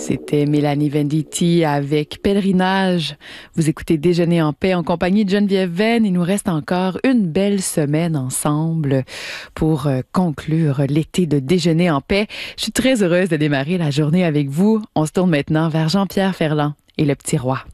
C'était Mélanie Venditti avec Pèlerinage. Vous écoutez Déjeuner en paix en compagnie de Geneviève Venn. Il nous reste encore une belle semaine ensemble pour conclure l'été de Déjeuner en paix. Je suis très heureuse de démarrer la journée avec vous. On se tourne maintenant vers Jean-Pierre Ferland et le petit roi.